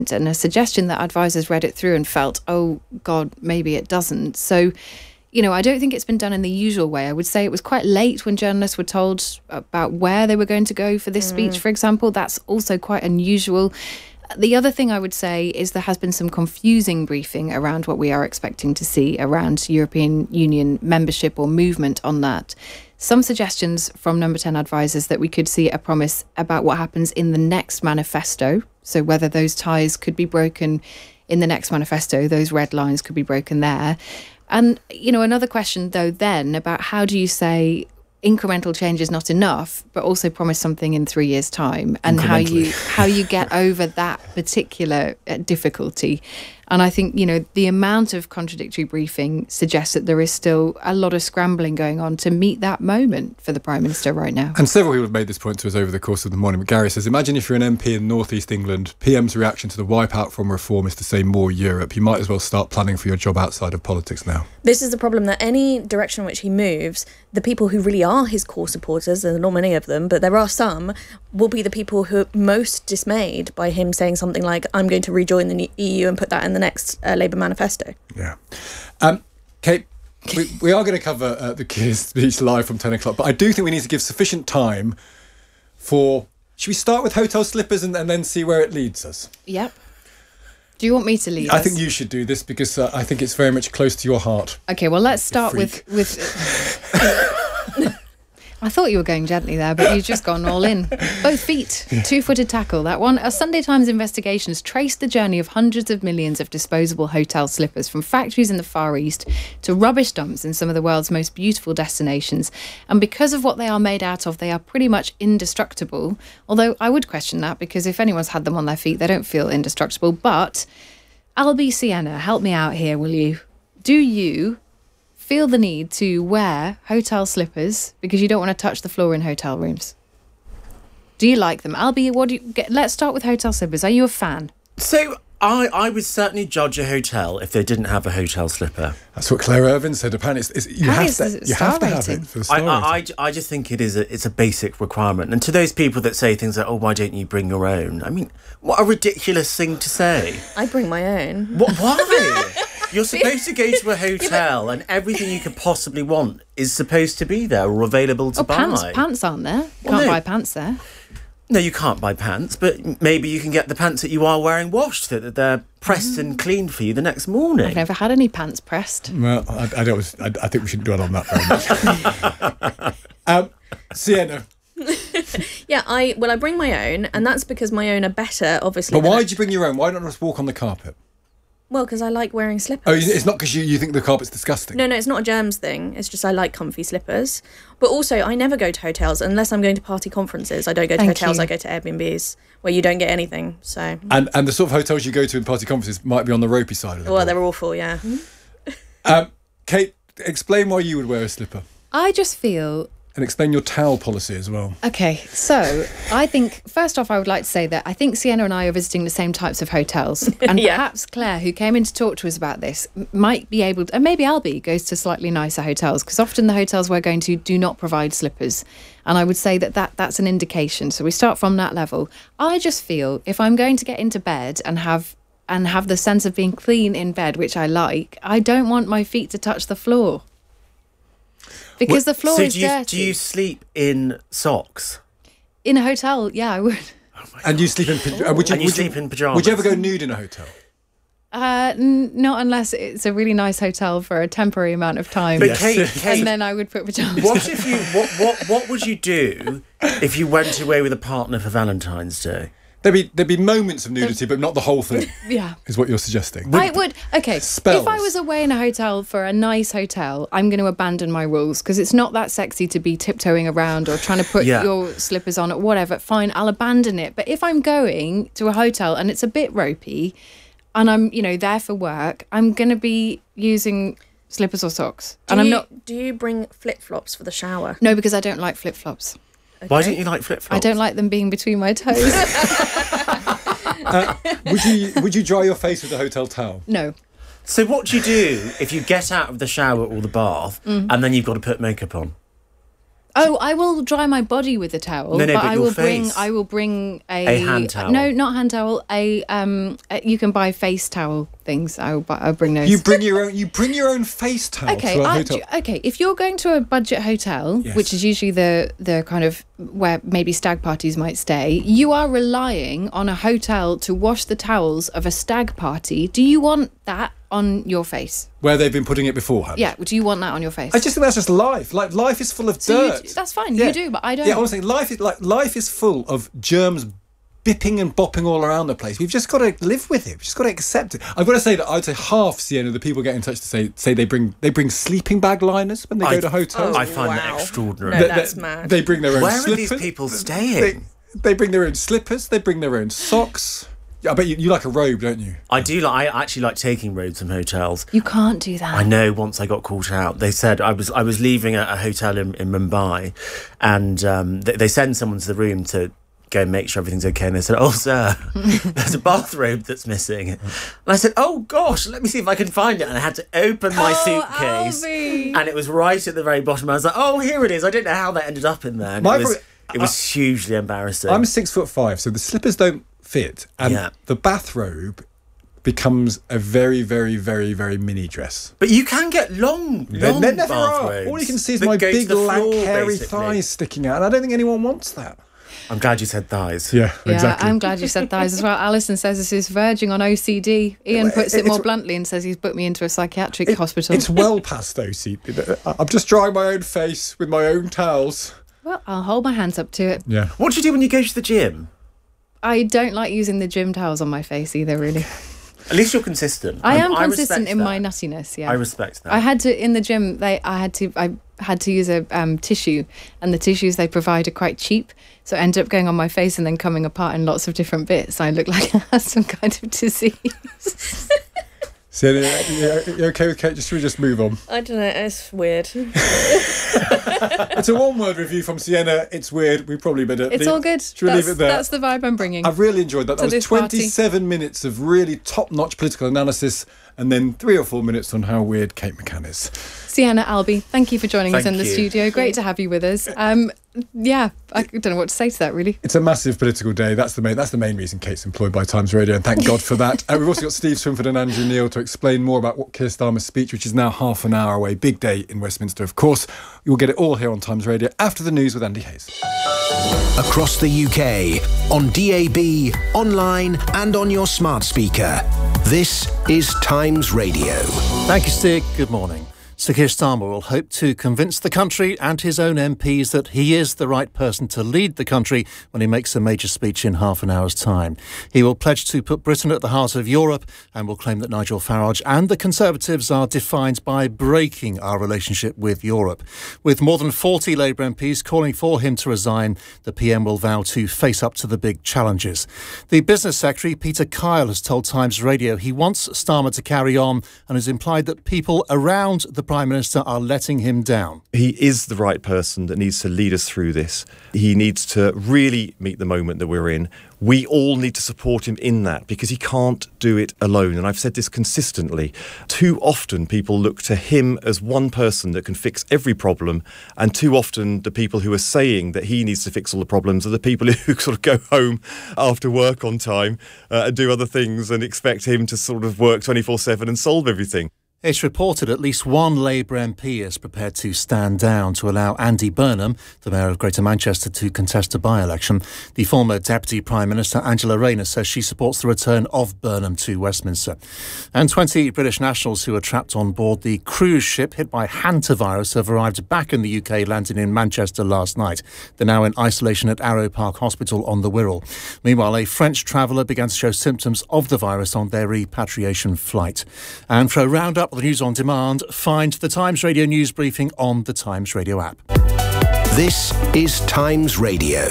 and a suggestion that advisors read it through and felt, oh, God, maybe it doesn't. So, I don't think it's been done in the usual way. I would say it was quite late when journalists were told about where they were going to go for this speech, for example. That's also quite unusual. The other thing I would say is there has been some confusing briefing around what we are expecting to see around European Union membership or movement on that. Some suggestions from Number 10 advisors that we could see a promise about what happens in the next manifesto. So whether those ties could be broken in the next manifesto, those red lines could be broken there. And, another question, though, then about how do you say incremental change is not enough, but also promise something in 3 years' time, and how you get over that particular difficulty. And I think, the amount of contradictory briefing suggests that there is still a lot of scrambling going on to meet that moment for the Prime Minister right now. And several people have made this point to us over the course of the morning. But Gary says, imagine if you're an MP in North East England, PM's reaction to the wipeout from reform is to say more Europe. You might as well start planning for your job outside of politics now. This is the problem, that any direction in which he moves, the people who really are his core supporters, and there are not many of them, but there are some, will be the people who are most dismayed by him saying something like, I'm going to rejoin the EU and put that in the next Labour manifesto. Yeah. Kate, we are going to cover the Keir speech live from 10 o'clock, but I do think we need to give sufficient time for... Should we start with hotel slippers and then see where it leads us? Yep. Do you want me to lead us? I think you should do this because I think it's very much close to your heart. Okay, well, let's start with I thought you were going gently there, but you've just gone all in. Both feet, two-footed tackle, that one. A Sunday Times investigation has traced the journey of hundreds of millions of disposable hotel slippers from factories in the Far East to rubbish dumps in some of the world's most beautiful destinations. And because of what they are made out of, they are pretty much indestructible. Although I would question that, because if anyone's had them on their feet, they don't feel indestructible. But Albie Sienna, help me out here, will you? Do you feel the need to wear hotel slippers because you don't want to touch the floor in hotel rooms? Do you like them? Albie, what do you get? Let's start with hotel slippers. Are you a fan? So I would certainly judge a hotel if they didn't have a hotel slipper. That's what Claire Irvin said. Apparently, you have to have it for the star rating. I just think it's a basic requirement. And to those people that say things like, oh, why don't you bring your own? I mean, what a ridiculous thing to say. I bring my own. What? Why? You're supposed to go to a hotel and everything you could possibly want is supposed to be there or available to buy. Pants aren't there. Can't buy pants there. No, you can't buy pants, but maybe you can get the pants that you are wearing washed, that they're pressed and cleaned for you the next morning. I've never had any pants pressed. Well, I think we shouldn't dwell on that very much. Sienna. Yeah, I bring my own, and that's because my own are better, obviously. But why did you bring your own? Why not just walk on the carpet? Well, because I like wearing slippers. Oh, it's not because you think the carpet's disgusting? No, it's not a germs thing. It's just I like comfy slippers. But also, I never go to hotels unless I'm going to party conferences. I don't go to hotels, I go to Airbnbs where you don't get anything. So And the sort of hotels you go to in party conferences might be on the ropey side of the Well, they're awful, yeah. Kate, explain why you would wear a slipper. I just feel... And explain your towel policy as well. Okay, so I think, first off, I would like to say that I think Sienna and I are visiting the same types of hotels. And perhaps Claire, who came in to talk to us about this, might be able to, and maybe Albie goes to slightly nicer hotels, because often the hotels we're going to do not provide slippers. And I would say that's an indication. So we start from that level. I just feel if I'm going to get into bed and have the sense of being clean in bed, which I like, I don't want my feet to touch the floor. Because the floor is dirty. Do you sleep in socks? In a hotel, yeah, I would. Oh and you sleep in sleep in pyjamas? Would you ever go nude in a hotel? Not unless it's a really nice hotel for a temporary amount of time. But Kate, and then I would put pyjamas. What would you do if you went away with a partner for Valentine's Day? There'd be moments of nudity, but not the whole thing. Yeah, is what you're suggesting. I would. Okay, Spells. If I was away in a hotel for a nice hotel, I'm going to abandon my rules because it's not that sexy to be tiptoeing around or trying to put your slippers on or whatever. Fine, I'll abandon it. But if I'm going to a hotel and it's a bit ropey, and I'm there for work, I'm going to be using slippers or socks. Do you bring flip-flops for the shower? No, because I don't like flip-flops. Okay. Why don't you like flip-flops? I don't like them being between my toes. Would you dry your face with a hotel towel? No. So what do you do if you get out of the shower or the bath and then you've got to put makeup on? Oh, I will dry my body with a towel. No, but but I your will face. I will bring A hand towel. No, not hand towel. You can buy face towel things. I'll bring those. You bring your own face towel Okay, to a hotel. okay. If you're going to a budget hotel, Yes. which is usually the kind of where maybe stag parties might stay, you are relying on a hotel to wash the towels of a stag party. Do you want that on your face? Where they've been putting it beforehand. Yeah. Do you want that on your face? I just think that's just life. Like, life is full of So dirt. that's fine. Yeah. You do, but I don't. Yeah, honestly, life is full of germs bipping and bopping all around the place. We've just got to live with it. We've just got to accept it. I've got to say that I'd say half, Sienna, the people get in touch to say they bring sleeping bag liners when they go to hotels. I find that Wow. extraordinary. No, that's mad. They bring their own Where slippers. are these people staying? They bring their own slippers. They bring their own socks. I bet you like a robe, don't you? I do. I actually like taking robes from hotels. You can't do that. I know. Once I got caught out, they said I was leaving a hotel in Mumbai, and they send someone to the room to go and make sure everything's okay. And they said, "Oh, sir, there's a bathrobe that's missing." And I said, "Oh gosh, let me see if I can find it." And I had to open my suitcase, Albie. and it was right at the very bottom. I was like, "Oh, here it is." I didn't know how that ended up in there. And it was hugely embarrassing. I'm 6'5", so the slippers don't fit, and Yeah. the bathrobe becomes a very, very, very, very mini dress. But you can get long There never are. bathrobes All you can see is that my go to big, the lank, floor, hairy basically. thighs sticking out, and I don't think anyone wants that. I'm glad you said thighs. Yeah, Yeah, exactly. I'm glad you said thighs as well. Alison says this is verging on OCD. Ian puts it more bluntly and says he's put me into a psychiatric hospital. It's well past OCD. I'm just drying my own face with my own towels. Well, I'll hold my hands up to it. Yeah. What do you do when you go to the gym? I don't like using the gym towels on my face either, really. At least you're consistent. I am respect consistent in my that. nuttiness, yeah. I respect that. I had to, in the gym, I had to use a tissue, and the tissues they provide are quite cheap. So it ended up going on my face and then coming apart in lots of different bits. I look like I had some kind of disease. So, you okay with Kate? Should we just move on? I don't know. It's weird. It's a one-word review from Sienna. It's weird. We probably better. It's all good. Should we leave it there? That's the vibe I'm bringing. I've really enjoyed that. That was this party. 27 minutes of really top-notch political analysis, and then 3 or 4 minutes on how weird Kate McCann is. Sienna Albie, thank you for joining us Thank in the you. studio. Great to have you with us. Yeah, I don't know what to say to that, really. It's a massive political day. That's the main reason Kate's employed by Times Radio, and thank God for that. We've also got Steve Swinford and Andrew Neil to explain more about what Keir Starmer's speech, which is now half an hour away. Big day in Westminster, of course. You'll get it all here on Times Radio after the news with Andy Hayes. Across the UK, on DAB, online and on your smart speaker. This is Times Radio. Thank you, Stig. Good morning. Sir Keir Starmer will hope to convince the country and his own MPs that he is the right person to lead the country when he makes a major speech in half an hour's time. He will pledge to put Britain at the heart of Europe and will claim that Nigel Farage and the Conservatives are defined by breaking our relationship with Europe. With more than 40 Labour MPs calling for him to resign, the PM will vow to face up to the big challenges. The Business Secretary, Peter Kyle, has told Times Radio he wants Starmer to carry on and has implied that people around the Prime Minister are letting him down. He is the right person that needs to lead us through this. He needs to really meet the moment that we're in. We all need to support him in that because he can't do it alone. And I've said this consistently. Too often people look to him as one person that can fix every problem. And too often the people who are saying that he needs to fix all the problems are the people who sort of go home after work on time and do other things and expect him to sort of work 24/7 and solve everything. It's reported at least one Labour MP is prepared to stand down to allow Andy Burnham, the Mayor of Greater Manchester, to contest a by-election. The former Deputy Prime Minister, Angela Rayner, says she supports the return of Burnham to Westminster. And 20 British nationals who are trapped on board the cruise ship hit by hantavirus have arrived back in the UK, landing in Manchester last night. They're now in isolation at Arrow Park Hospital on the Wirral. Meanwhile, a French traveller began to show symptoms of the virus on their repatriation flight. And for a roundup of the news on demand, find the Times Radio news briefing on the Times Radio app. This is Times Radio.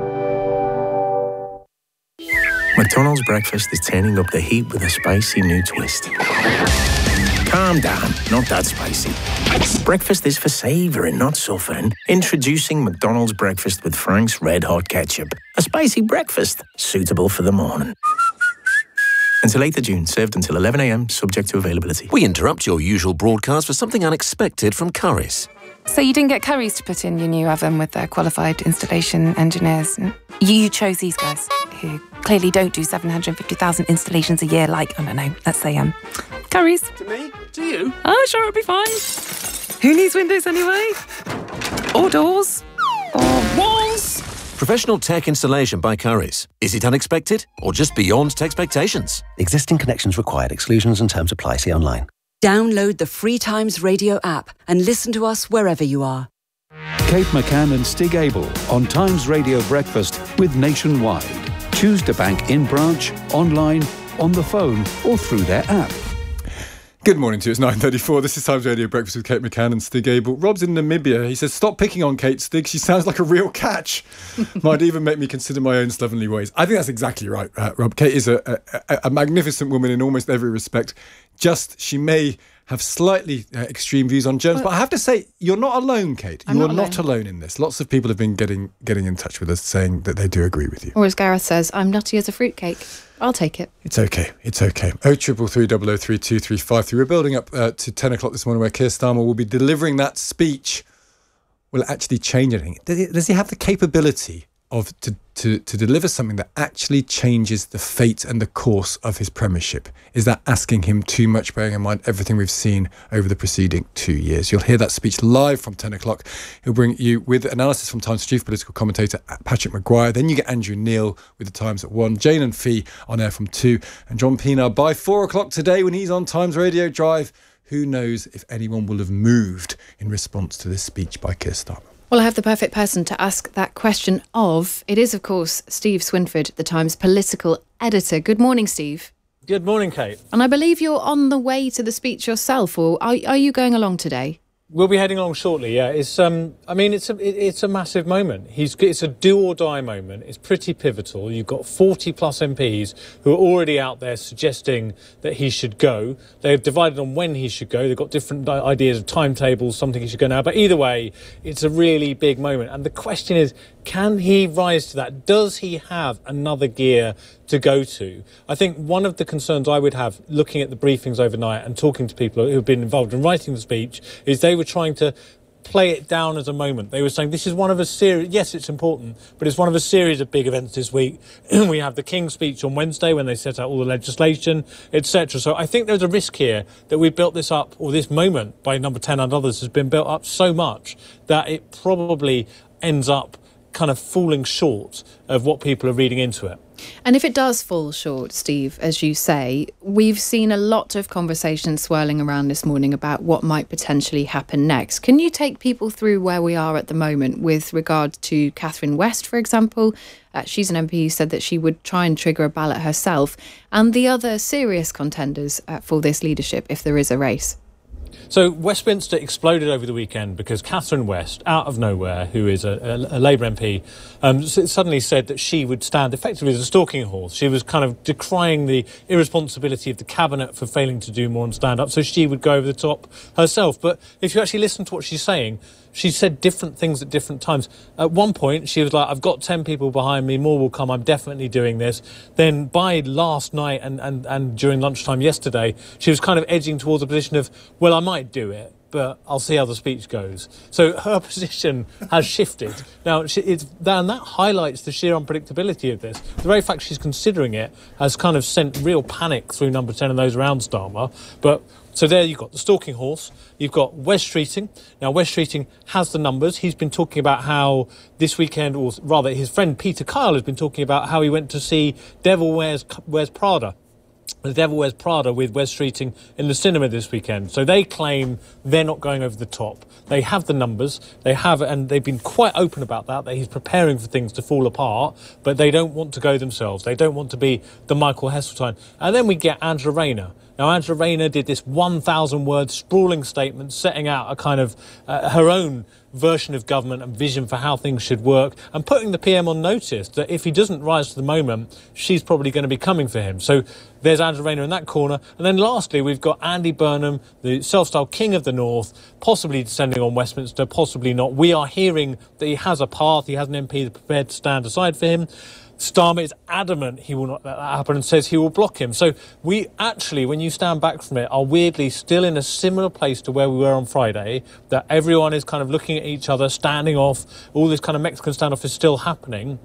McDonald's breakfast is turning up the heat with a spicy new twist. Calm down, not that spicy. Breakfast is for savouring, not suffering. Introducing McDonald's breakfast with Frank's Red Hot Ketchup. A spicy breakfast suitable for the morning. Until 8th of June, served until 11 a.m, subject to availability. We interrupt your usual broadcast for something unexpected from Currys. So you didn't get Currys to put in your new oven with their qualified installation engineers? You chose these guys, who clearly don't do 750,000 installations a year like, I don't know, let's say, Currys. To me? To you? Oh, sure, it'll be fine. Who needs windows anyway? Or doors? Or walls? Professional tech installation by Currys. Is it unexpected or just beyond expectations? Existing connections required. Exclusions and terms apply. See online. Download the Free Times Radio app and listen to us wherever you are. Kate McCann and Stig Abel on Times Radio Breakfast with Nationwide. Choose to bank in branch, online, on the phone or through their app. Good morning to you. It's 9:34. This is Times Radio Breakfast with Kate McCann and Stig Abel. Rob's in Namibia. He says, stop picking on Kate, Stig. She sounds like a real catch. Might even make me consider my own slovenly ways. I think that's exactly right, Rob. Kate is a magnificent woman in almost every respect. Just, she may have slightly extreme views on Jones, but I have to say, you're not alone, Kate. You're not alone in this. Lots of people have been getting in touch with us saying that they do agree with you. Or as Gareth says, I'm nutty as a fruitcake. I'll take it. It's okay. It's okay. 03330032353. We're building up to 10 o'clock this morning where Keir Starmer will be delivering that speech. Will it actually change anything? Does he have the capability to deliver something that actually changes the fate and the course of his premiership? Is that asking him too much, bearing in mind everything we've seen over the preceding 2 years? You'll hear that speech live from 10 o'clock. He'll bring you with analysis from Times chief political commentator Patrick Maguire. Then you get Andrew Neil with the Times at 1, Jane and Fee on air from 2, and John Pienaar by 4 o'clock today when he's on Times Radio Drive. Who knows if anyone will have moved in response to this speech by Keir Starmer? Well, I have the perfect person to ask that question of. It is, of course, Steve Swinford, the Times political editor. Good morning, Steve. Good morning, Kate. And I believe you're on the way to the speech yourself, or are you going along today? We'll be heading along shortly, yeah. It's a massive moment. It's a do or die moment. It's pretty pivotal. You've got 40 plus MPs who are already out there suggesting that he should go. They've divided on when he should go. They've got different ideas of timetables, something he should go now. But either way, it's a really big moment. And the question is, can he rise to that? Does he have another gear to go to? I think one of the concerns I would have looking at the briefings overnight and talking to people who have been involved in writing the speech is they were trying to play it down as a moment. They were saying this is one of a series, yes, it's important, but it's one of a series of big events this week. We have the King's speech on Wednesday when they set out all the legislation, etc. So I think there's a risk here that we built this up, or this moment by Number 10 and others has been built up so much that it probably ends up kind of falling short of what people are reading into it. And if it does fall short, Steve, as you say, we've seen a lot of conversations swirling around this morning about what might potentially happen next. Can you take people through where we are at the moment with regard to Catherine West, for example? She's an MP who said that she would try and trigger a ballot herself, and the other serious contenders for this leadership if there is a race. So Westminster exploded over the weekend because Catherine West, out of nowhere, who is a Labour MP, suddenly said that she would stand effectively as a stalking horse. She was kind of decrying the irresponsibility of the cabinet for failing to do more and stand up, so she would go over the top herself. But if you actually listen to what she's saying, she said different things at different times. At one point, she was like, I've got 10 people behind me, more will come, I'm definitely doing this. Then by last night and during lunchtime yesterday, she was kind of edging towards a position of, well, I might do it, but I'll see how the speech goes. So her position has shifted. Now, and that highlights the sheer unpredictability of this. The very fact she's considering it has kind of sent real panic through Number 10 and those around Starmer. But so there you've got the stalking horse. You've got Wes Streeting. Now, Wes Streeting has the numbers. He's been talking about how this weekend, or rather his friend Peter Kyle has been talking about how he went to see Devil Wears Prada. The Devil Wears Prada with Wes Streeting in the cinema this weekend. So they claim they're not going over the top. They have the numbers. And they've been quite open about that he's preparing for things to fall apart, but they don't want to go themselves. They don't want to be the Michael Heseltine. And then we get Angela Rayner. Now, Angela Rayner did this 1,000-word sprawling statement setting out a kind of her own version of government and vision for how things should work, and putting the PM on notice that if he doesn't rise to the moment, she's probably going to be coming for him. So there's Angela Rayner in that corner. And then lastly, we've got Andy Burnham, the self-styled King of the North, possibly descending on Westminster, possibly not. We are hearing that he has a path, he has an MP prepared to stand aside for him. Starmer is adamant he will not let that happen and says he will block him. So we actually, when you stand back from it, are weirdly still in a similar place to where we were on Friday, that everyone is kind of looking at each other, standing off, all this kind of Mexican standoff is still happening.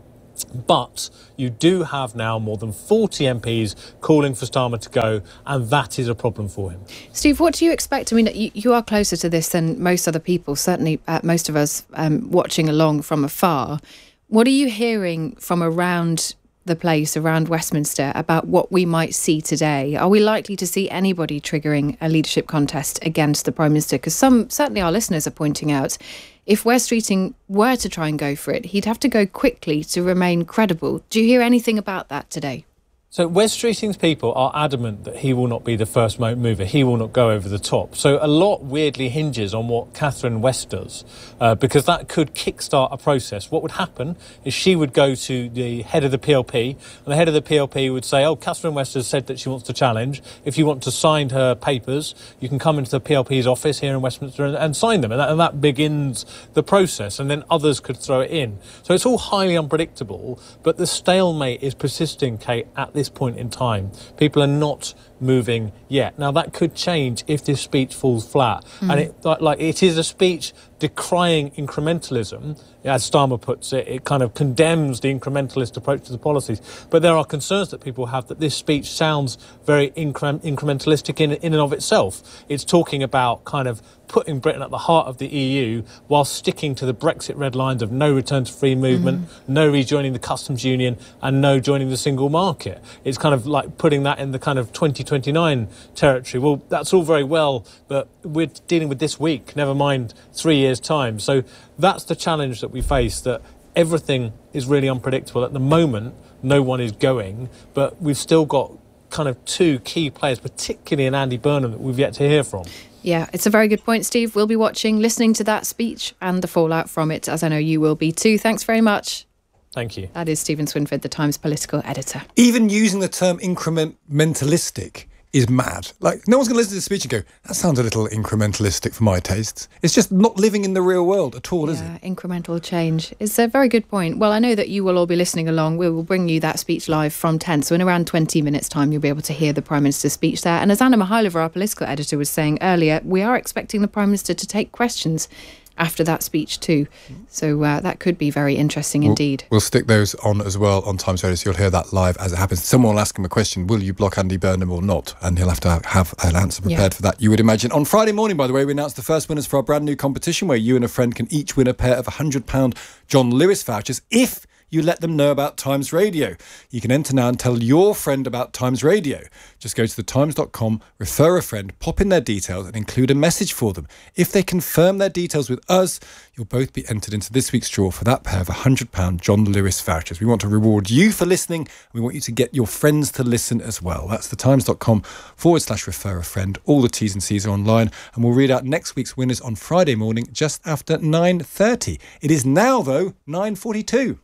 But you do have now more than 40 MPs calling for Starmer to go, and that is a problem for him. Steve, what do you expect? I mean, you are closer to this than most other people, certainly most of us watching along from afar. What are you hearing from around the place, around Westminster, about what we might see today? Are we likely to see anybody triggering a leadership contest against the Prime Minister? Because certainly our listeners are pointing out, if Wes Streeting were to try and go for it, he'd have to go quickly to remain credible. Do you hear anything about that today? So Wes Streeting's people are adamant that he will not be the first mover. He will not go over the top. So a lot weirdly hinges on what Catherine West does, because that could kickstart a process. What would happen is she would go to the head of the PLP, and the head of the PLP would say, Catherine West has said that she wants to challenge. If you want to sign her papers, you can come into the PLP's office here in Westminster and sign them. And that begins the process, and then others could throw it in. So it's all highly unpredictable, but the stalemate is persisting, Kate, at this point in time. People are not moving yet. Now that could change if this speech falls flat, and it is a speech decrying incrementalism, as Starmer puts it. It kind of condemns the incrementalist approach to the policies. But there are concerns that people have that this speech sounds very incrementalistic in and of itself. It's talking about kind of putting Britain at the heart of the EU while sticking to the Brexit red lines of no return to free movement, no rejoining the customs union, and no joining the single market. It's kind of like putting that in the kind of 2029 territory. Well, that's all very well, but we're dealing with this week, never mind 3 years' time. So that's the challenge that we face, that everything is really unpredictable. At the moment, no one is going, but we've still got kind of two key players, particularly in Andy Burnham, that we've yet to hear from. Yeah, it's a very good point, Steve. We'll be watching, listening to that speech and the fallout from it, as I know you will be too. Thanks very much. Thank you. That is Stephen Swinford, the Times political editor. Even using the term incrementalistic is mad. Like, no one's going to listen to the speech and go, that sounds a little incrementalistic for my tastes. It's just not living in the real world at all, is it? Incremental change. It's a very good point. Well, I know that you will all be listening along. We will bring you that speech live from 10. So in around 20 minutes' time, you'll be able to hear the Prime Minister's speech there. And as Anna Mihailova, our political editor, was saying earlier, we are expecting the Prime Minister to take questions after that speech too. So that could be very interesting indeed. We'll stick those on as well on Times Radio, so you'll hear that live as it happens. Someone will ask him a question, will you block Andy Burnham or not? And he'll have to have an answer prepared for that, you would imagine. On Friday morning, by the way, we announced the first winners for our brand new competition where you and a friend can each win a pair of £100 John Lewis vouchers if you let them know about Times Radio. You can enter now and tell your friend about Times Radio. Just go to thetimes.com, refer a friend, pop in their details and include a message for them. If they confirm their details with us, you'll both be entered into this week's draw for that pair of £100 John Lewis vouchers. We want to reward you for listening. We want you to get your friends to listen as well. That's thetimes.com/refer a friend. All the T's and C's are online, and we'll read out next week's winners on Friday morning just after 9:30. It is now, though, 9:42.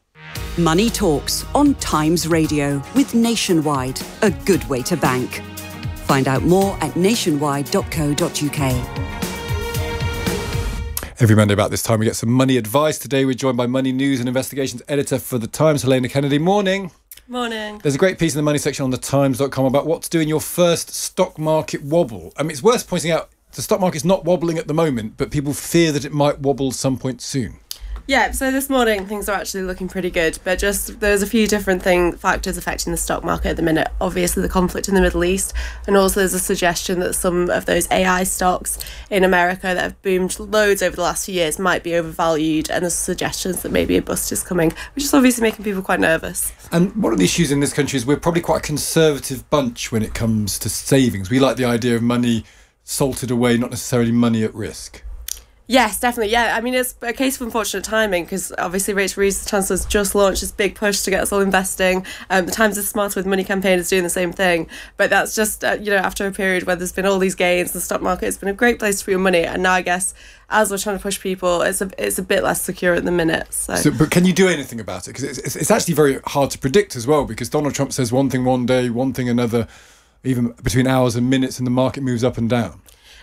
Money Talks on Times Radio with Nationwide, a good way to bank. Find out more at nationwide.co.uk. Every Monday about this time we get some money advice. Today we're joined by Money News and Investigations Editor for The Times, Helena Kennedy. Morning. Morning. There's a great piece in the money section on thetimes.com about what's doing your first stock market wobble. I mean, it's worth pointing out the stock market's not wobbling at the moment, but people fear that it might wobble some point soon. Yeah, so this morning things are actually looking pretty good, but just there's a few different factors affecting the stock market at the minute. Obviously the conflict in the Middle East, and also there's a suggestion that some of those AI stocks in America that have boomed loads over the last few years might be overvalued, and there's suggestions that maybe a bust is coming, which is obviously making people quite nervous. And one of the issues in this country is we're probably quite a conservative bunch when it comes to savings. We like the idea of money salted away, not necessarily money at risk. Yes, definitely. Yeah, I mean, it's a case of unfortunate timing because obviously Rachel Reeves, the Chancellor, has just launched this big push to get us all investing. The Times is Smarter with Money campaign is doing the same thing. But that's just, after a period where there's been all these gains, the stock market has been a great place to put your money. And now I guess as we're trying to push people, it's a bit less secure at the minute. But can you do anything about it? Because it's actually very hard to predict as well, because Donald Trump says one thing one day, one thing another, even between hours and minutes, and the market moves up and down.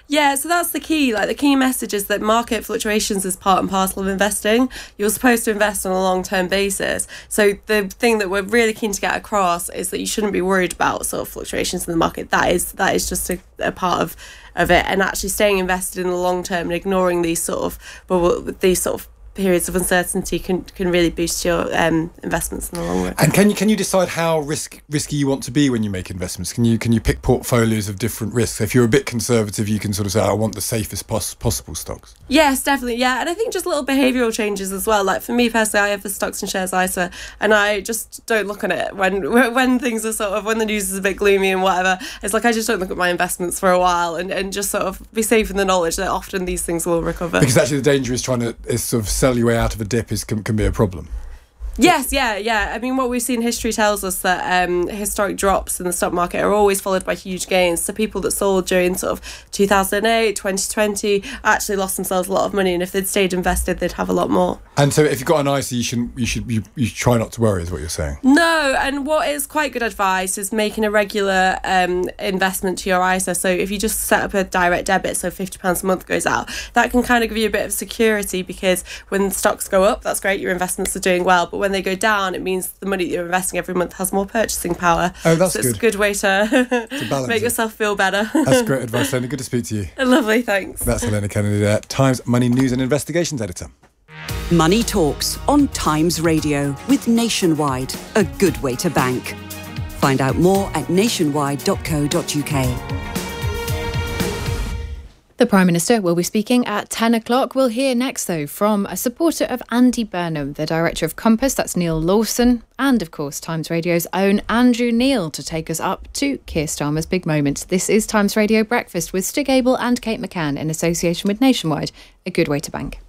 Yeah, so that's the key. Like, the key message is that market fluctuations is part and parcel of investing. You're supposed to invest on a long-term basis. So the thing that we're really keen to get across is that you shouldn't be worried about sort of fluctuations in the market. That is just a part of it, and actually staying invested in the long term and ignoring these sort of periods of uncertainty can really boost your investments in the long run. And can you decide how risky you want to be when you make investments? Can you pick portfolios of different risks? If you're a bit conservative, you can sort of say, I want the safest possible stocks. Yes, definitely. Yeah, and I think just little behavioural changes as well. Like, for me personally, I have the Stocks and Shares ISA, and I just don't look at it when things are sort of, when the news is a bit gloomy and whatever. It's like, I just don't look at my investments for a while and just sort of be safe in the knowledge that often these things will recover. Because actually the danger is sort of sell your way out of a dip can be a problem. Yes, yeah. I mean, what we've seen, history tells us that historic drops in the stock market are always followed by huge gains. So people that sold during sort of 2008, 2020 actually lost themselves a lot of money, and if they'd stayed invested, they'd have a lot more. And so if you've got an ISA, you try not to worry, is what you're saying? No, and what is quite good advice is making a regular investment to your ISA. So if you just set up a direct debit, so £50 a month goes out, that can kind of give you a bit of security, because when stocks go up, that's great, your investments are doing well, but when they go down, it means the money that you're investing every month has more purchasing power. Oh, that's so good. It's a good way to make yourself feel better. That's great advice, Helena. Good to speak to you. Lovely, thanks. That's Helena Kennedy, Times Money News and Investigations Editor. Money Talks on Times Radio with Nationwide, a good way to bank. Find out more at nationwide.co.uk. The Prime Minister will be speaking at 10 o'clock. We'll hear next, though, from a supporter of Andy Burnham, the director of Compass, that's Neil Lawson, and, of course, Times Radio's own Andrew Neil, to take us up to Keir Starmer's big moment. This is Times Radio Breakfast with Stig Abel and Kate McCann in association with Nationwide, a good way to bank.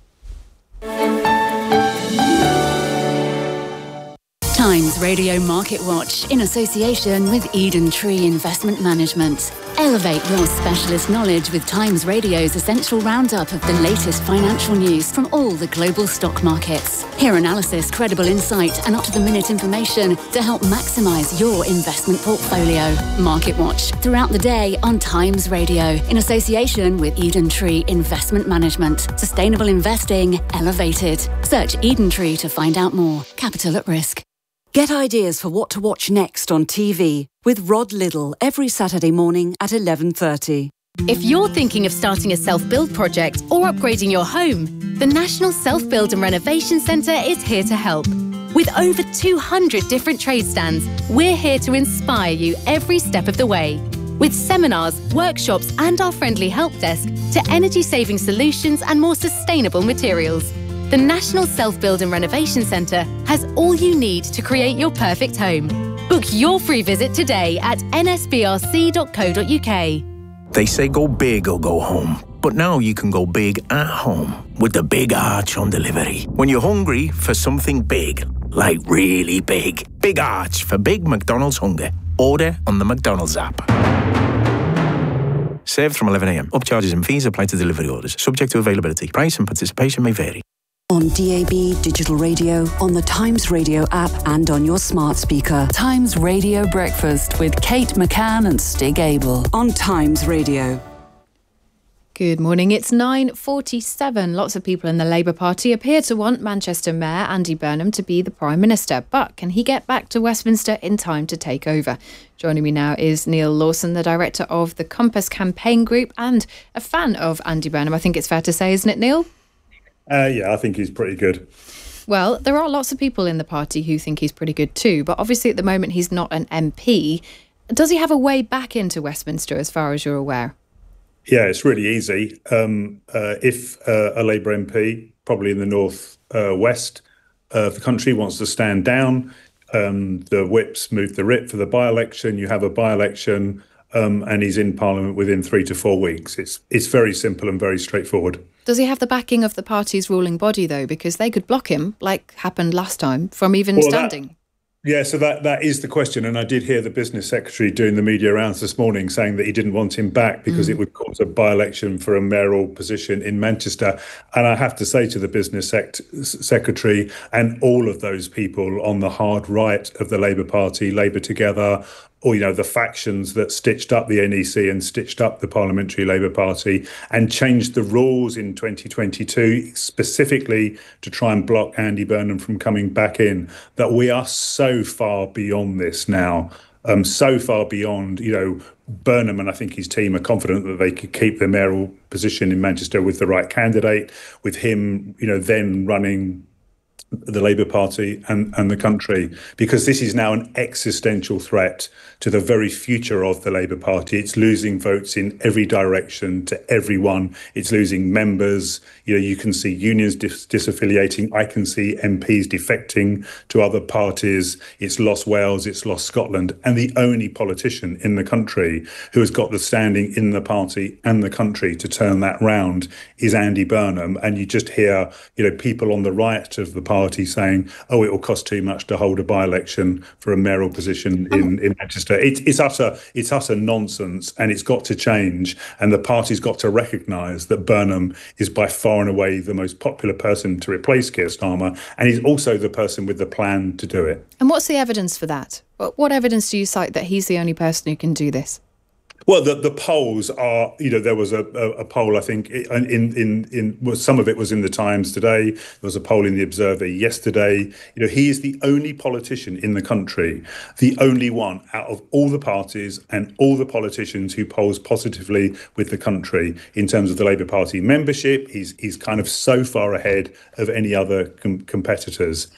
Times Radio Market Watch in association with Eden Tree Investment Management. Elevate your specialist knowledge with Times Radio's essential roundup of the latest financial news from all the global stock markets. Hear analysis, credible insight and up-to-the-minute information to help maximise your investment portfolio. Market Watch throughout the day on Times Radio in association with Eden Tree Investment Management. Sustainable investing elevated. Search Eden Tree to find out more. Capital at risk. Get ideas for what to watch next on TV with Rod Liddle every Saturday morning at 11:30. If you're thinking of starting a self-build project or upgrading your home, the National Self-Build and Renovation Centre is here to help. With over 200 different trade stands, we're here to inspire you every step of the way. With seminars, workshops and our friendly help desk to energy-saving solutions and more sustainable materials. The National Self-Build and Renovation Centre has all you need to create your perfect home. Book your free visit today at nsbrc.co.uk. They say go big or go home. But now you can go big at home with the Big Arch on delivery. When you're hungry for something big, like really big, Big Arch for big McDonald's hunger. Order on the McDonald's app. Served from 11 a.m. Upcharges and fees apply to delivery orders. Subject to availability. Price and participation may vary. On DAB, digital radio, on the Times Radio app and on your smart speaker. Times Radio Breakfast with Kate McCann and Stig Abel on Times Radio. Good morning. It's 9:47. Lots of people in the Labour Party appear to want Manchester Mayor Andy Burnham to be the Prime Minister. But can he get back to Westminster in time to take over? Joining me now is Neil Lawson, the director of the Compass Campaign Group and a fan of Andy Burnham. I think it's fair to say, isn't it, Neil? Yeah, I think he's pretty good. Well, there are lots of people in the party who think he's pretty good too, but obviously at the moment he's not an MP. Does he have a way back into Westminster as far as you're aware? Yeah, it's really easy. If a Labour MP, probably in the north west of the country, wants to stand down, the whips move the writ for the by-election, you have a by-election, and he's in Parliament within 3 to 4 weeks. It's very simple and very straightforward. Does he have the backing of the party's ruling body, though? Because they could block him, like happened last time, from even standing. So that is the question. And I did hear the business secretary doing the media rounds this morning saying that he didn't want him back because it would cause a by-election for a mayoral position in Manchester. And I have to say to the business secretary and all of those people on the hard right of the Labour Party, Labour Together, or, the factions that stitched up the NEC and stitched up the Parliamentary Labour Party and changed the rules in 2022 specifically to try and block Andy Burnham from coming back in, that we are so far beyond this now. So far beyond, Burnham and I think his team are confident that they could keep the mayoral position in Manchester with the right candidate, with him, then running the Labour Party and the country, because this is now an existential threat to the very future of the Labour Party. It's losing votes in every direction to everyone. It's losing members. You can see unions disaffiliating. I can see MPs defecting to other parties. It's lost Wales. It's lost Scotland. And the only politician in the country who has got the standing in the party and the country to turn that round is Andy Burnham. And you just hear, people on the right of the party saying, "Oh, it will cost too much to hold a by-election for a mayoral position in Manchester." It's utter nonsense, and it's got to change. And the party's got to recognise that Burnham is by far and away the most popular person to replace Keir Starmer, and he's also the person with the plan to do it. And what's the evidence for that? What evidence do you cite that he's the only person who can do this? Well, the polls are, there was a poll, I think, some of it was in the Times today. There was a poll in the Observer yesterday. He is the only politician in the country, the only one out of all the parties and all the politicians who polls positively with the country in terms of the Labour Party membership. He's kind of so far ahead of any other competitors.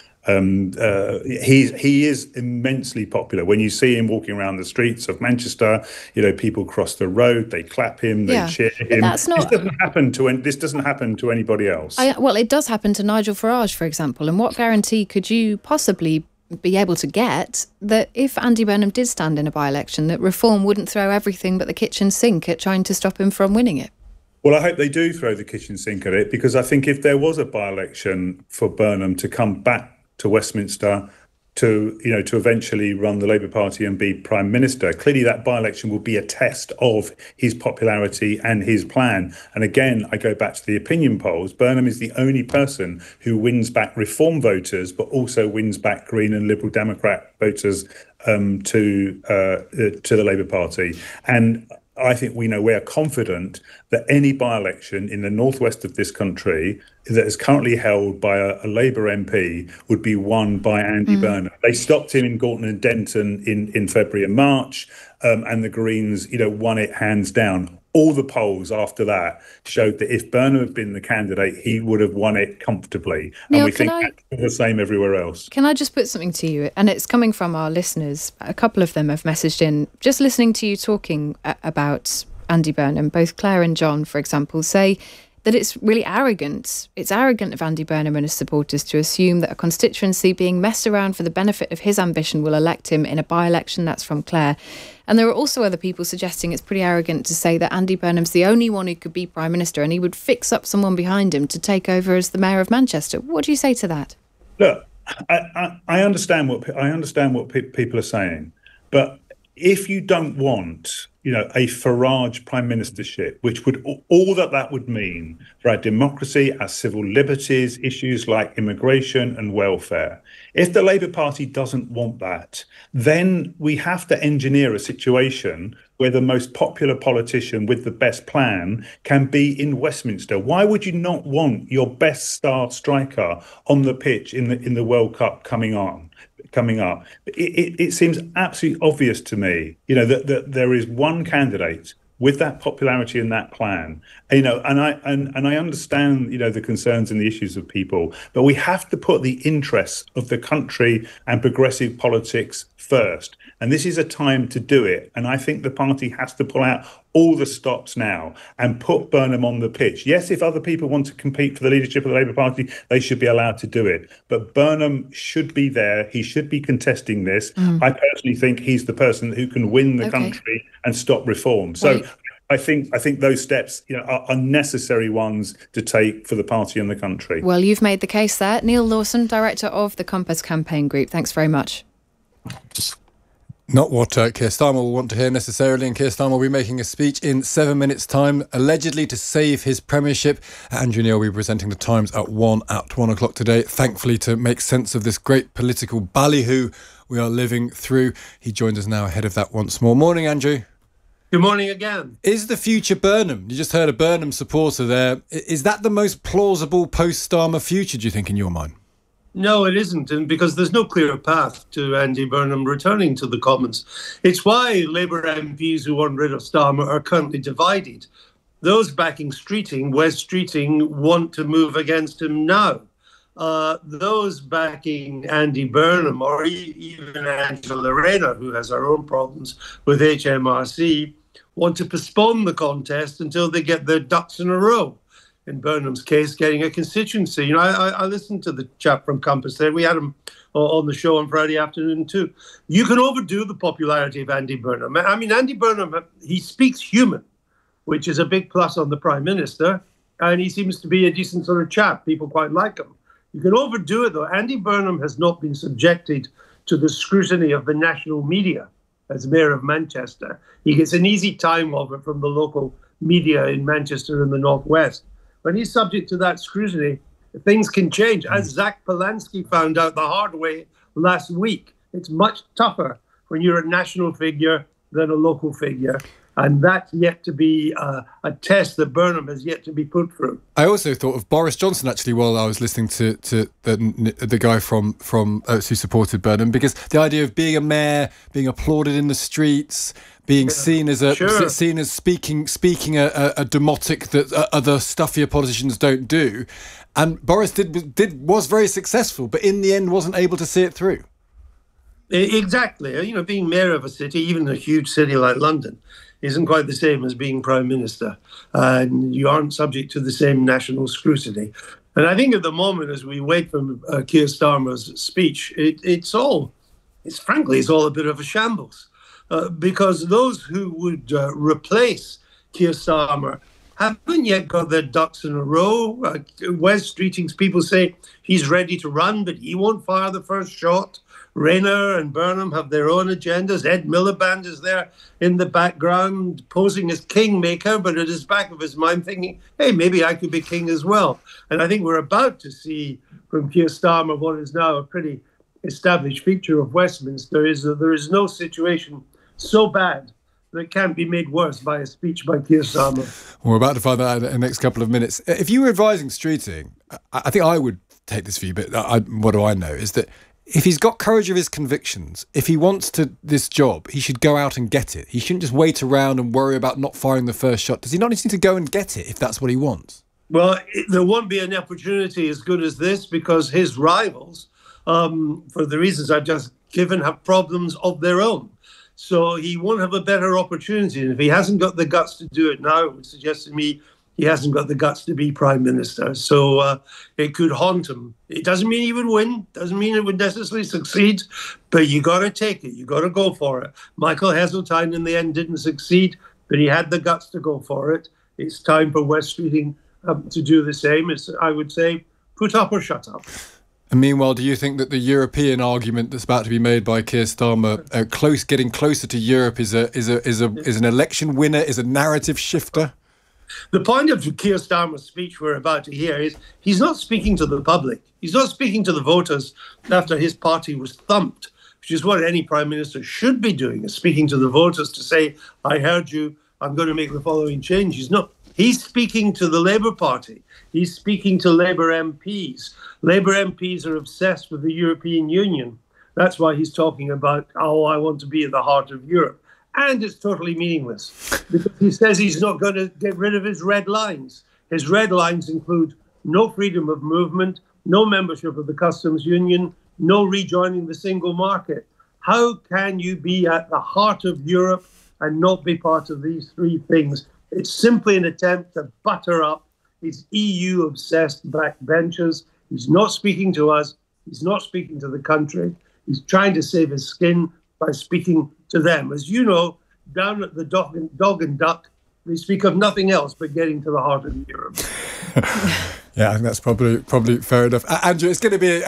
He is immensely popular. When you see him walking around the streets of Manchester, people cross the road, they clap him, they cheer him. That's not... This doesn't happen to anybody else. Well, it does happen to Nigel Farage, for example. And what guarantee could you possibly be able to get that if Andy Burnham did stand in a by-election, that Reform wouldn't throw everything but the kitchen sink at trying to stop him from winning it? Well, I hope they do throw the kitchen sink at it, because I think if there was a by-election for Burnham to come back to Westminster to eventually run the Labour Party and be Prime Minister, clearly that by-election will be a test of his popularity and his plan. And again, I go back to the opinion polls. Burnham is the only person who wins back Reform voters, but also wins back Green and Liberal Democrat voters to the Labour Party. And I think we are confident that any by-election in the northwest of this country that is currently held by a Labour MP would be won by Andy Burnham. They stopped him in Gorton and Denton in February and March, and the Greens, won it hands down. All the polls after that showed that if Burnham had been the candidate, he would have won it comfortably. Neil, and we think that's the same everywhere else. Can I just put something to you? And it's coming from our listeners. A couple of them have messaged in. Just listening to you talking about Andy Burnham, both Claire and John, for example, say that it's really arrogant. It's arrogant of Andy Burnham and his supporters to assume that a constituency being messed around for the benefit of his ambition will elect him in a by-election. That's from Claire. And there are also other people suggesting it's pretty arrogant to say that Andy Burnham's the only one who could be Prime Minister and he would fix up someone behind him to take over as the Mayor of Manchester. What do you say to that? Look, I understand what people are saying, but if you don't want, a Farage prime ministership, which would all that would mean for our democracy, our civil liberties, issues like immigration and welfare. If the Labour Party doesn't want that, then we have to engineer a situation where the most popular politician with the best plan can be in Westminster. Why would you not want your best star striker on the pitch in the World Cup coming up? It seems absolutely obvious to me, that there is one candidate with that popularity and that plan, and I understand, the concerns and the issues of people, but we have to put the interests of the country and progressive politics first. And this is a time to do it. And I think the party has to pull out all the stops now and put Burnham on the pitch. Yes, if other people want to compete for the leadership of the Labour Party, they should be allowed to do it. But Burnham should be there. He should be contesting this. I personally think he's the person who can win the country and stop Reform. So I think those steps, are necessary ones to take for the party and the country. Well, you've made the case there. Neil Lawson, director of the Compass Campaign Group. Thanks very much. Not what Keir Starmer will want to hear necessarily, and Keir Starmer will be making a speech in 7 minutes' time, allegedly to save his premiership. Andrew Neil will be presenting the Times at 1 o'clock today, thankfully to make sense of this great political ballyhoo we are living through. He joins us now ahead of that once more. Morning, Andrew. Good morning again. Is the future Burnham? You just heard a Burnham supporter there. Is that the most plausible post-Starmer future, do you think, in your mind? No, it isn't, and because there's no clear path to Andy Burnham returning to the Commons. It's why Labour MPs who want rid of Starmer are currently divided. Those backing Streeting, Wes Streeting, want to move against him now. Those backing Andy Burnham, or even Angela Rayner, who has her own problems with HMRC, want to postpone the contest until they get their ducks in a row. In Burnham's case, getting a constituency. You know, I listened to the chap from Compass there. We had him on the show on Friday afternoon too. You can overdo the popularity of Andy Burnham. I mean, Andy Burnham, he speaks human, which is a big plus on the Prime Minister, and he seems to be a decent sort of chap. People quite like him. You can overdo it, though. Andy Burnham has not been subjected to the scrutiny of the national media as Mayor of Manchester. He gets an easy time of it from the local media in Manchester and the Northwest. When he's subject to that scrutiny, things can change. As Zach Polanski found out the hard way last week, it's much tougher when you're a national figure than a local figure. And that's yet to be a test that Burnham has yet to be put through. I also thought of Boris Johnson, actually, while I was listening to the guy from who supported Burnham, because the idea of being a mayor, being applauded in the streets, being seen as speaking a demotic that other stuffier politicians don't do, and Boris was very successful, but in the end wasn't able to see it through. Exactly. You know, being mayor of a city, even a huge city like London, isn't quite the same as being Prime Minister. And you aren't subject to the same national scrutiny. And I think at the moment, as we wait for Keir Starmer's speech, it's all a bit of a shambles. Because those who would replace Keir Starmer haven't yet got their ducks in a row. Wes Streeting's people say he's ready to run, but he won't fire the first shot. Rayner and Burnham have their own agendas. Ed Miliband is there in the background posing as kingmaker, but at his back of his mind thinking, hey, maybe I could be king as well. And I think we're about to see from Keir Starmer what is now a pretty established feature of Westminster, is that there is no situation so bad that can't be made worse by a speech by Keir Starmer. We're about to find out in the next couple of minutes. If you were advising Streeting, I think I would take this view, but what do I know, is that if he's got courage of his convictions, if he wants this job, he should go out and get it. He shouldn't just wait around and worry about not firing the first shot. Does he not need to go and get it if that's what he wants? Well, there won't be an opportunity as good as this because his rivals, for the reasons I've just given, have problems of their own. So he won't have a better opportunity. And if he hasn't got the guts to do it now, it would suggest to me he hasn't got the guts to be Prime Minister. So it could haunt him. It doesn't mean he would win, doesn't mean it would necessarily succeed, but you got to take it. You got to go for it. Michael Heseltine in the end didn't succeed, but he had the guts to go for it. It's time for Wes Streeting to do the same. It's, I would say, put up or shut up. And meanwhile, do you think that the European argument that's about to be made by Keir Starmer, getting closer to Europe, is an election winner, is a narrative shifter? The point of Keir Starmer's speech we're about to hear is he's not speaking to the public. He's not speaking to the voters after his party was thumped, which is what any Prime Minister should be doing, is speaking to the voters to say, I heard you, I'm going to make the following changes. No, he's speaking to the Labour Party. He's speaking to Labour MPs. Labour MPs are obsessed with the European Union. That's why he's talking about, oh, I want to be at the heart of Europe. And it's totally meaningless because he says he's not going to get rid of his red lines. His red lines include no freedom of movement, no membership of the customs union, no rejoining the single market. How can you be at the heart of Europe and not be part of these three things? It's simply an attempt to butter up his EU-obsessed backbenchers. He's not speaking to us. He's not speaking to the country. He's trying to save his skin by speaking to them. As you know, down at the Dog and Duck, they speak of nothing else but getting to the heart of Europe. Yeah, I think that's probably fair enough. Andrew, it's going to be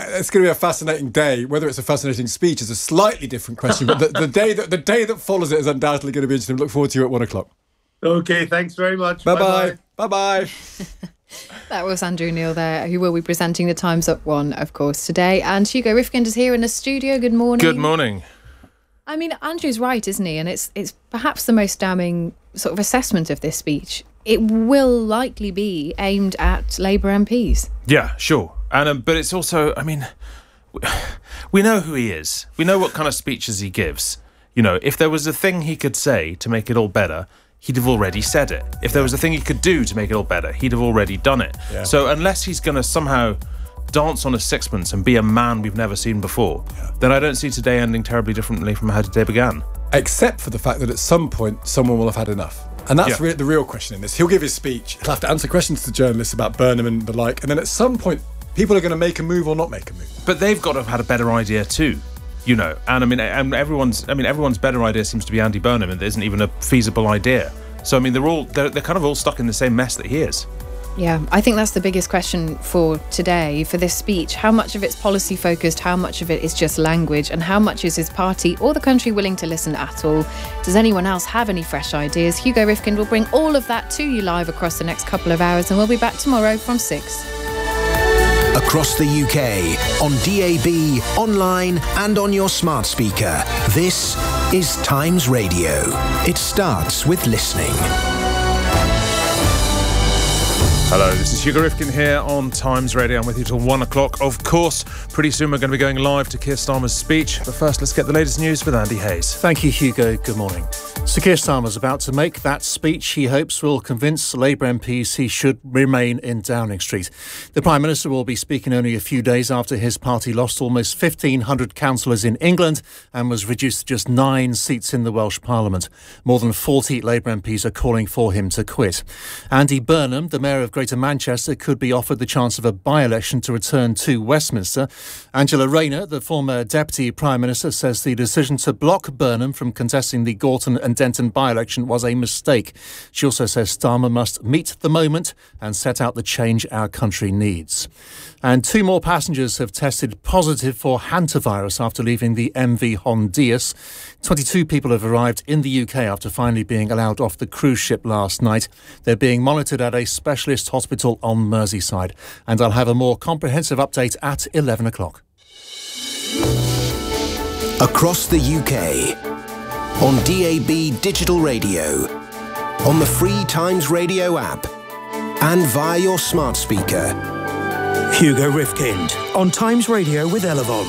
a fascinating day. Whether it's a fascinating speech is a slightly different question, but the day that follows it is undoubtedly going to be interesting. Look forward to you at 1:00. Okay, thanks very much. Bye-bye. Bye-bye. That was Andrew Neil there, who will be presenting the Times at 1, of course, today. And Hugo Rifkind is here in the studio. Good morning. Good morning. I mean, Andrew's right, isn't he? And it's perhaps the most damning sort of assessment of this speech. It will likely be aimed at Labour MPs. Yeah, sure. And but it's also, I mean, we know who he is. We know what kind of speeches he gives. You know, if there was a thing he could say to make it all better, he'd have already said it. If there was a thing he could do to make it all better, he'd have already done it. Yeah. So unless he's going to somehow dance on a sixpence and be a man we've never seen before, then I don't see today ending terribly differently from how today began. Except for the fact that at some point, someone will have had enough. And that's the real question in this. He'll give his speech, he'll have to answer questions to journalists about Burnham and the like, and then at some point, people are going to make a move or not make a move. But they've got to have had a better idea too. You know, and everyone's better idea seems to be Andy Burnham, and there isn't even a feasible idea. So I mean, they're kind of all stuck in the same mess that he is. Yeah, I think that's the biggest question for today, for this speech. How much of it's policy focused, how much of it is just language, and how much is his party or the country willing to listen at all? Does anyone else have any fresh ideas? Hugo Rifkind will bring all of that to you live across the next couple of hours, and we'll be back tomorrow from 6. Across the UK, on DAB, online and on your smart speaker. This is Times Radio. It starts with listening. Hello, this is Hugo Rifkind here on Times Radio. I'm with you till 1 o'clock. Of course, pretty soon we're going to be going live to Keir Starmer's speech. But first, let's get the latest news with Andy Hayes. Thank you, Hugo. Good morning. Sir Keir Starmer's about to make that speech he hopes will convince Labour MPs he should remain in Downing Street. The Prime Minister will be speaking only a few days after his party lost almost 1,500 councillors in England and was reduced to just 9 seats in the Welsh Parliament. More than 40 Labour MPs are calling for him to quit. Andy Burnham, the Mayor of Greater Manchester, could be offered the chance of a by-election to return to Westminster. Angela Rayner, the former Deputy Prime Minister, says the decision to block Burnham from contesting the Gorton and Denton by-election was a mistake. She also says Starmer must meet the moment and set out the change our country needs. And 2 more passengers have tested positive for hantavirus after leaving the MV Hondias. 22 people have arrived in the UK after finally being allowed off the cruise ship last night. They're being monitored at a specialist hospital on Merseyside. And I'll have a more comprehensive update at 11 o'clock. Across the UK, on DAB Digital Radio, on the free Times Radio app, and via your smart speaker. Hugo Rifkind on Times Radio with Elevon.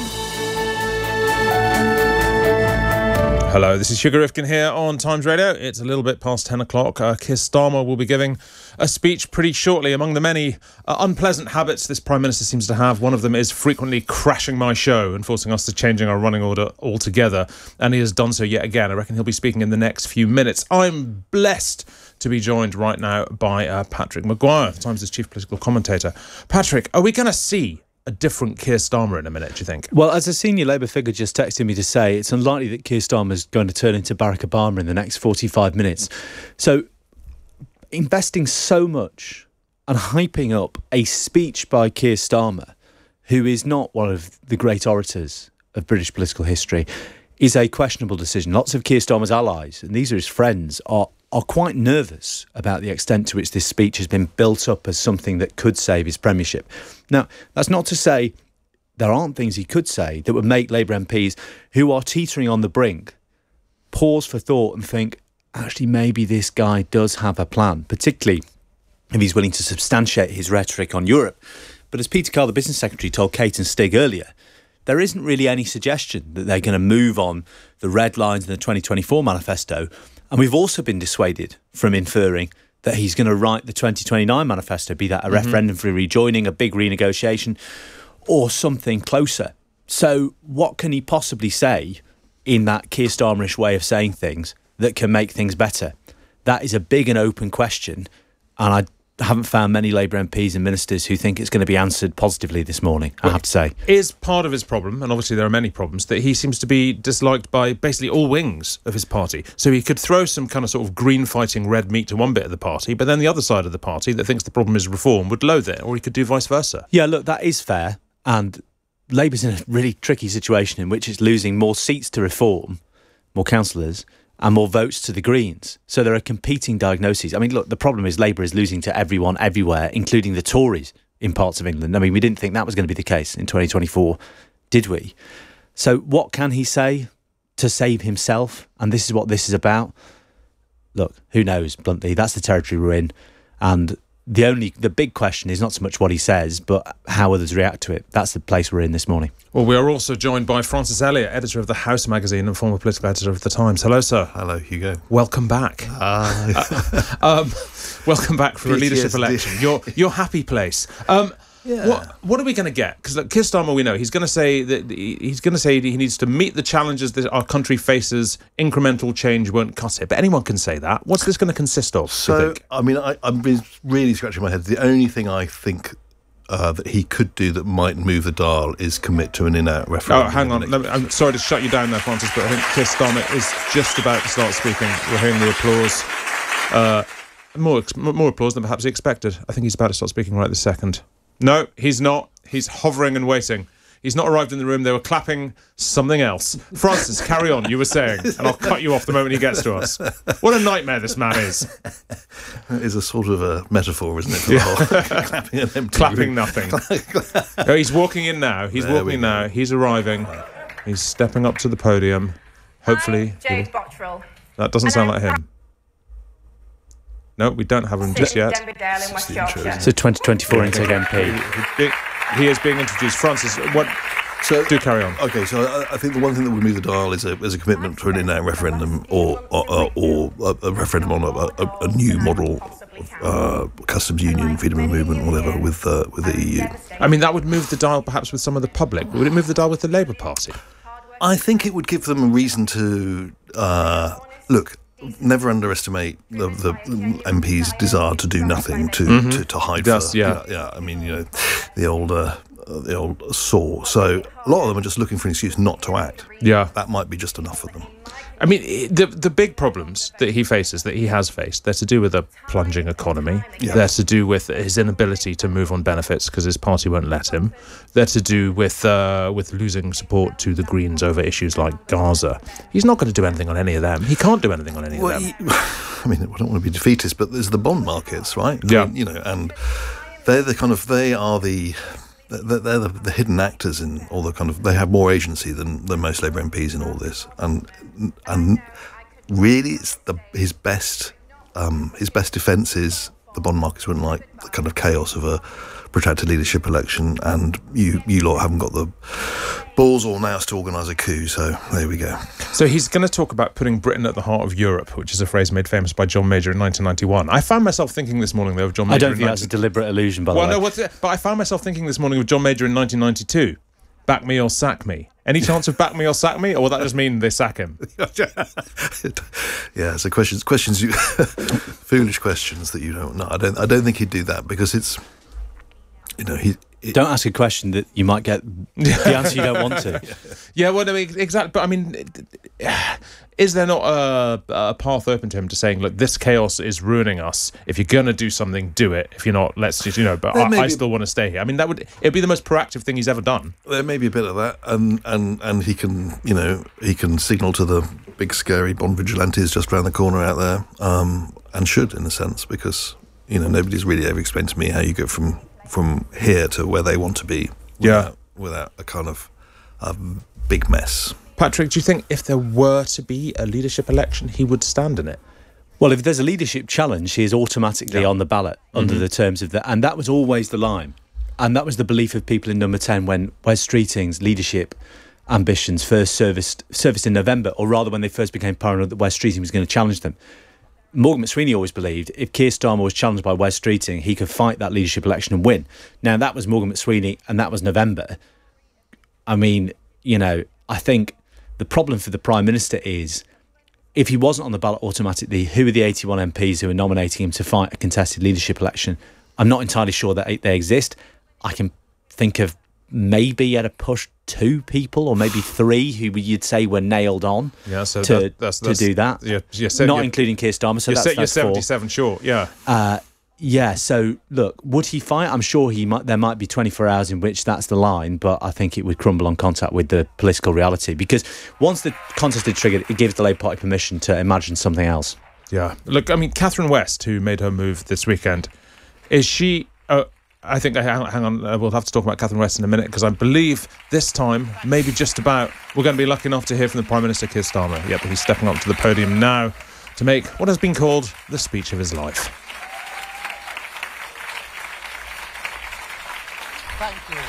Hello, this is Hugo Rifkind here on Times Radio. It's a little bit past 10 o'clock. Keir Starmer will be giving a speech pretty shortly. Among the many unpleasant habits this Prime Minister seems to have, one of them is frequently crashing my show and forcing us to changing our running order altogether. And he has done so yet again. I reckon he'll be speaking in the next few minutes. I'm blessed to be joined right now by Patrick Maguire, Times' chief political commentator. Patrick, are we going to see a different Keir Starmer in a minute, do you think? Well, as a senior Labour figure just texted me to say, it's unlikely that Keir Starmer's going to turn into Barack Obama in the next 45 minutes. So, investing so much and hyping up a speech by Keir Starmer, who is not one of the great orators of British political history, is a questionable decision. Lots of Keir Starmer's allies, and these are his friends, are quite nervous about the extent to which this speech has been built up as something that could save his premiership. Now, that's not to say there aren't things he could say that would make Labour MPs who are teetering on the brink pause for thought and think, actually, maybe this guy does have a plan, particularly if he's willing to substantiate his rhetoric on Europe. But as Peter Carr, the business secretary, told Kate and Stig earlier, there isn't really any suggestion that they're going to move on the red lines in the 2024 manifesto. And we've also been dissuaded from inferring that he's going to write the 2029 manifesto, be that a referendum for rejoining, a big renegotiation, or something closer. So what can he possibly say in that Keir Starmerish way of saying things that can make things better? That is a big and open question, and I haven't found many Labour MPs and ministers who think it's going to be answered positively this morning, I have to say. Is part of his problem, and obviously there are many problems, that he seems to be disliked by basically all wings of his party. So he could throw some kind of sort of green fighting red meat to one bit of the party, but then the other side of the party that thinks the problem is reform would loathe it, or he could do vice versa. Yeah, look, that is fair, and Labour's in a really tricky situation in which it's losing more seats to reform, more councillors, and more votes to the Greens. So there are competing diagnoses. I mean, look, the problem is Labour is losing to everyone, everywhere, including the Tories in parts of England. I mean, we didn't think that was going to be the case in 2024, did we? So what can he say to save himself? And this is what this is about. Look, who knows, bluntly, that's the territory we're in. And the big question is not so much what he says, but how others react to it. That's the place we're in this morning. Well, we are also joined by Francis Elliott, editor of The House magazine and former political editor of The Times. Hello, sir. Hello, Hugo. Welcome back. Welcome back for a leadership election. Your happy place. What are we going to get? Because Keir Starmer, we know he's going to say that he needs to meet the challenges that our country faces. Incremental change won't cut it, but anyone can say that. What's this going to consist of? So, I mean, I've been really scratching my head. The only thing I think that he could do that might move the dial is commit to an in-out referendum. Oh, hang on. I'm sorry to shut you down there, Francis, but I think Keir Starmer is just about to start speaking. We're hearing the applause. More applause than perhaps he expected. I think he's about to start speaking right this second. No, he's not. He's hovering and waiting. He's not arrived in the room. They were clapping something else. Francis, carry on. You were saying, and I'll cut you off the moment he gets to us. What a nightmare this man is. It is a sort of a metaphor, isn't it? For the whole clapping an empty clapping room. Nothing. No, he's walking in now. He's walking now. He's arriving. He's stepping up to the podium. Hopefully. James Bottrell. That doesn't sound like him. No, we don't have him just yet. So 2024 Intake MP. He is being introduced. Francis, do carry on. Okay, so I think the one thing that would move the dial is a commitment to an in-out referendum or a referendum on a new model of customs union, freedom of movement, whatever, with the EU. I mean, that would move the dial perhaps with some of the public. Would it move the dial with the Labour Party? I think it would give them a reason to look. Never underestimate the MP's desire to do nothing, to hide. Yeah. I mean, the old saw. So a lot of them are just looking for an excuse not to act. Yeah, that might be just enough for them. I mean, the big problems that he faces, that he has faced, they're to do with a plunging economy. Yeah. They're to do with his inability to move on benefits because his party won't let him. They're to do with losing support to the Greens over issues like Gaza. He's not going to do anything on any of them. He can't do anything on any of them. I mean, I don't want to be defeatist, but there's the bond markets, right? Yeah. I mean, and they're the hidden actors in all the kind of. They have more agency than most Labour MPs in all this, and really, it's his best defence is the bond markets wouldn't like the kind of chaos of a protracted leadership election, and you lot haven't got the balls or nous to organise a coup. So there we go. So he's going to talk about putting Britain at the heart of Europe, which is a phrase made famous by John Major in 1991. I found myself thinking this morning, though, of John Major. I don't think that's a deliberate allusion, by the way. No, but I found myself thinking this morning of John Major in 1992. Back me or sack me. Any chance of back me or sack me, or will that just mean they sack him? Yeah, so questions, foolish questions that you don't know. I don't think he'd do that because it's, don't ask a question that you might get the answer you don't want to. Yeah, well, I mean, exactly. But I mean, is there not a path open to him to saying, look, this chaos is ruining us. If you're going to do something, do it. If you're not, let's just, but I still want to stay here. I mean, it'd be the most proactive thing he's ever done. There may be a bit of that. And he can, he can signal to the big scary bond vigilantes just around the corner out there, and should, in a sense, because, nobody's really ever explained to me how you go from here to where they want to be without a kind of a big mess. Patrick, do you think if there were to be a leadership election, he would stand in it? Well, if there's a leadership challenge, he is automatically on the ballot under the terms of that. And that was always the line. And that was the belief of people in Number 10 when Wes Streeting's leadership ambitions first surfaced in November, or rather when they first became paranoid that Wes Streeting was going to challenge them. Morgan McSweeney always believed if Keir Starmer was challenged by Wes Streeting, he could fight that leadership election and win. Now, that was Morgan McSweeney, and that was November. I mean, I think the problem for the Prime Minister is if he wasn't on the ballot automatically, who are the 81 MPs who are nominating him to fight a contested leadership election? I'm not entirely sure that they exist. I can think of maybe at a push 2 people or maybe 3 who you'd say were nailed on to do that. Yeah, not including Keir Starmer. So you're that's 77 4. short, yeah. Yeah, so look, would he fight? I'm sure there might be 24 hours in which that's the line, but I think it would crumble on contact with the political reality, because once the contest is triggered, it gives the Labour Party permission to imagine something else. Yeah. Look, I mean, Catherine West, who made her move this weekend, is she... I think, hang on, we'll have to talk about Catherine West in a minute, because I believe this time, maybe just about, we're going to be lucky enough to hear from the Prime Minister, Keir Starmer. Yep, he's stepping up to the podium now to make what has been called the speech of his life. Thank you.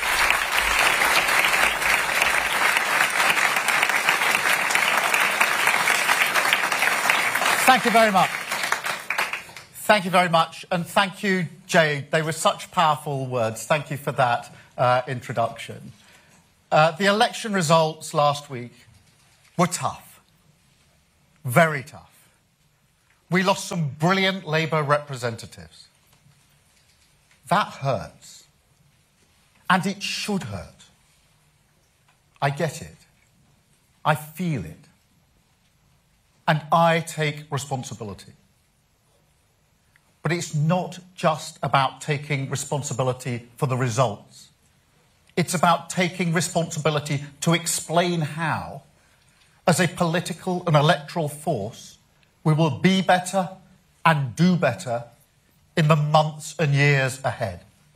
Thank you very much. Thank you very much. And thank you, Jay. They were such powerful words. Thank you for that introduction. The election results last week were tough. Very tough. We lost some brilliant Labour representatives. That hurts. And it should hurt. I get it. I feel it. And I take responsibility. But it's not just about taking responsibility for the results. It's about taking responsibility to explain how, as a political and electoral force, we will be better and do better in the months and years ahead.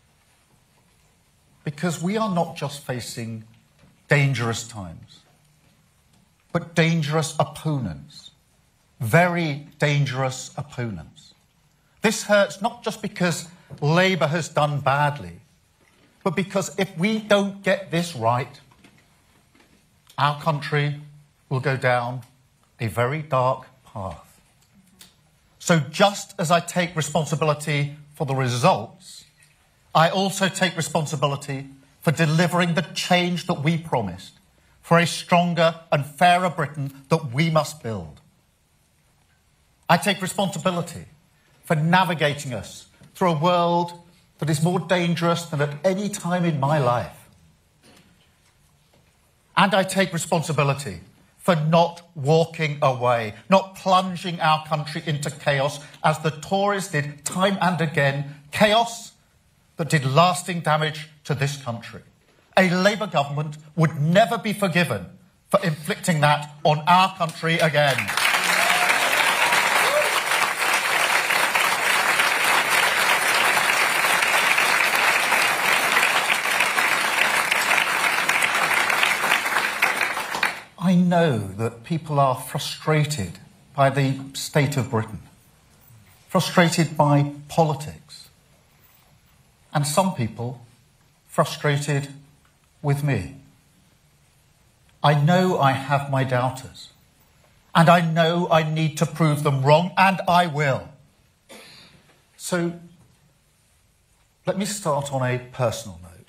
Because we are not just facing dangerous times, but dangerous opponents, very dangerous opponents. This hurts not just because Labour has done badly, but because if we don't get this right, our country will go down a very dark path. So just as I take responsibility for the results, I also take responsibility for delivering the change that we promised, for a stronger and fairer Britain that we must build. I take responsibility for navigating us through a world that is more dangerous than at any time in my life. And I take responsibility for not walking away, not plunging our country into chaos as the Tories did time and again, chaos that did lasting damage to this country. A Labour government would never be forgiven for inflicting that on our country again. I know that people are frustrated by the state of Britain, frustrated by politics, and some people frustrated with me. I know I have my doubters, and I know I need to prove them wrong, and I will. So let me start on a personal note.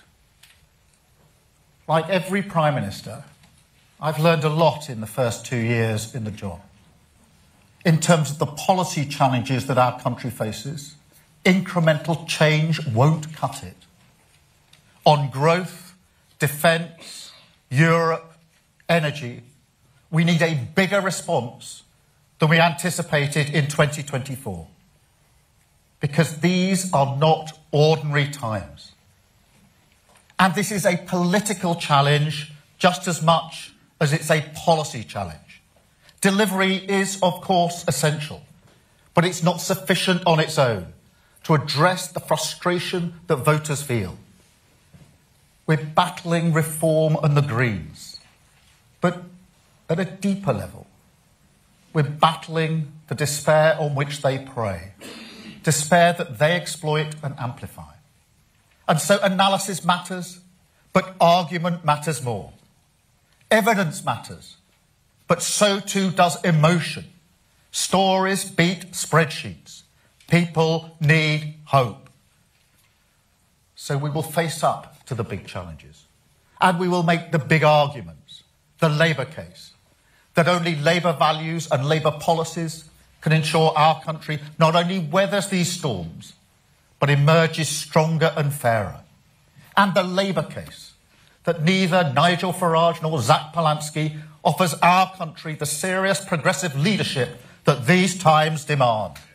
Like every Prime Minister, I've learned a lot in the first 2 years in the job. In terms of the policy challenges that our country faces, incremental change won't cut it. On growth, defence, Europe, energy, we need a bigger response than we anticipated in 2024. Because these are not ordinary times. And this is a political challenge just as much as it's a policy challenge. Delivery is, of course, essential, but it's not sufficient on its own to address the frustration that voters feel. We're battling Reform and the Greens, but at a deeper level, we're battling the despair on which they prey, despair that they exploit and amplify. And so analysis matters, but argument matters more. Evidence matters, but so too does emotion. Stories beat spreadsheets. People need hope. So we will face up to the big challenges. And we will make the big arguments, the Labour case, that only Labour values and Labour policies can ensure our country not only weathers these storms, but emerges stronger and fairer. And the Labour case, that neither Nigel Farage nor Zach Polansky offers our country the serious progressive leadership that these times demand.